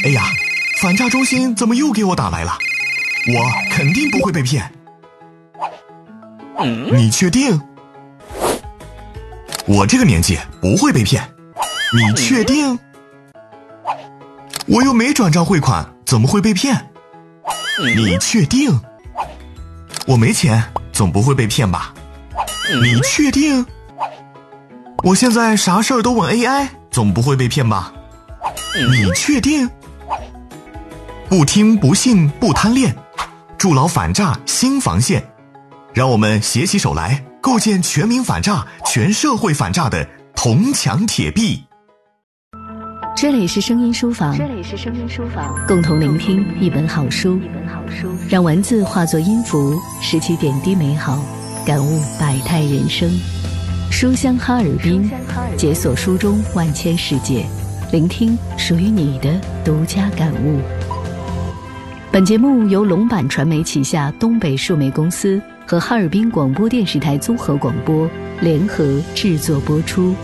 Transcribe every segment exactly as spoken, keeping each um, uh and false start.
哎呀，反诈中心怎么又给我打来了？我肯定不会被骗。 嗯？ 你确定？我这个年纪不会被骗。你确定？我又没转账汇款，怎么会被骗？你确定？我没钱，总不会被骗吧？你确定？我现在啥事儿都问 A I， 总不会被骗吧？你确定？不听不信不贪恋，筑牢反诈新防线。让我们携起手来，构建全民反诈、全社会反诈的铜墙铁壁。 这里是声音书房， 这里是声音书房， 共同聆听一本好书， 一本好书， 让文字化作音符，拾起点滴美好，感悟百态人生。书香哈尔滨，解锁书中万千世界，聆听属于你的独家感悟。本节目由龙版传媒旗下东北数媒公司和哈尔滨广播电视台综合广播联合制作播出。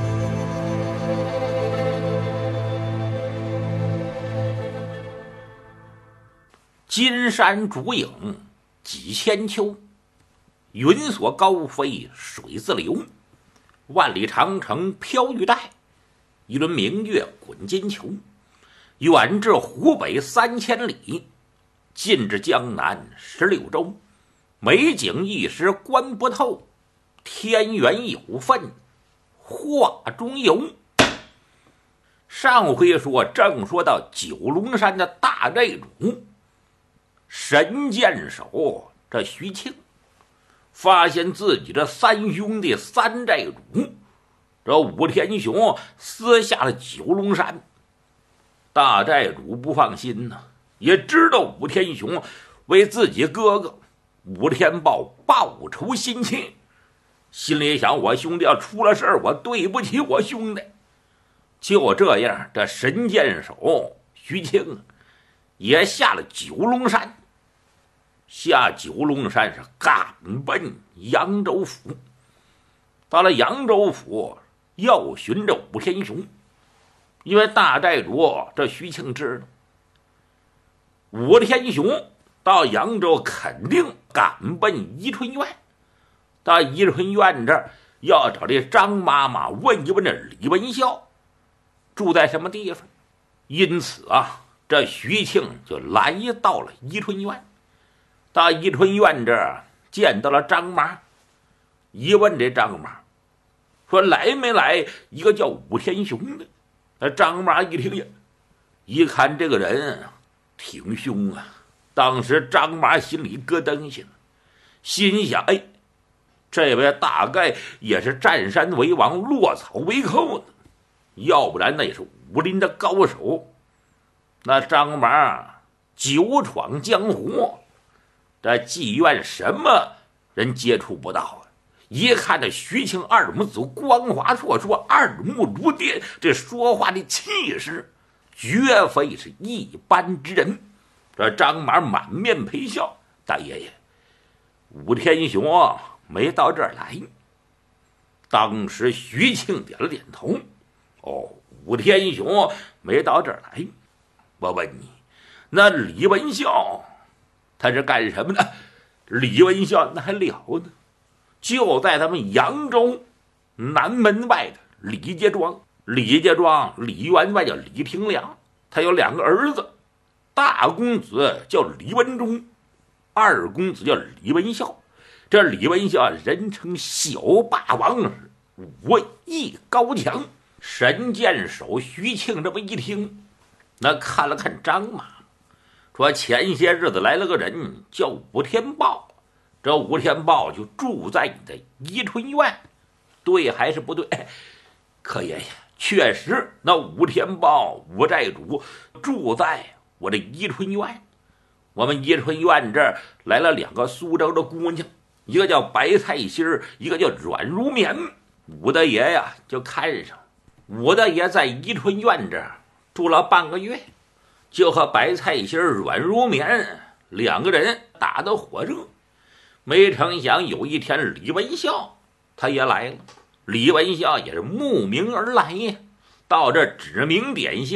金山竹影几千秋，云锁高飞水自流。万里长城飘玉带，一轮明月滚金球。远至湖北三千里，近至江南十六州。美景一时观不透，天缘有份画中游。上回说正说到九龙山的大寨主神箭手这徐庆，发现自己这三兄弟三寨主这武天雄私下了九龙山。大寨主不放心呢，也知道武天雄为自己哥哥武天豹报仇心切，心里想，我兄弟要出了事儿，我对不起我兄弟。就这样，这神箭手徐庆也下了九龙山。下九龙山是赶奔扬州府。到了扬州府，要寻着武天雄，因为大寨主这徐庆知道武天雄到扬州肯定赶奔宜春院，到宜春院这儿要找这张妈妈问一问这李文孝住在什么地方。因此啊，这徐庆就来到了宜春院。到宜春院这儿见到了张妈，一问这张妈说来没来一个叫武天雄的。那张妈一听呀，一看这个人挺凶啊。当时张妈心里咯噔下了，心想，哎，这位大概也是占山为王落草为寇的，要不然那也是武林的高手。那张妈久闯江湖，这妓院什么人接触不到啊。一看这徐庆二母子光华绰绰，二目如电，这说话的气势绝非是一般之人。这张马满面陪笑，大爷爷，武天雄没到这儿来。当时徐庆点了点头，哦，武天雄没到这儿来。我问你，那李文孝他是干什么的？李文孝那还了呢，就在咱们扬州南门外的李家庄。李家庄李员外叫李廷良，他有两个儿子，大公子叫李文忠，二公子叫李文孝。这李文孝人称小霸王，武艺高强。神箭手徐庆这么一听，那看了看张马，说前些日子来了个人叫武天豹，这武天豹就住在你的宜春院，对还是不对？可爷爷，确实那武天豹武寨主住在我的宜春院。我们宜春院这儿来了两个苏州的姑娘，一个叫白菜心儿，一个叫软如棉。武大爷呀就看上，武大爷在宜春院这儿住了半个月，就和白菜心儿软如棉两个人打得火热。没成想有一天李文孝他也来了，李文孝也是慕名而来呀，到这指名点姓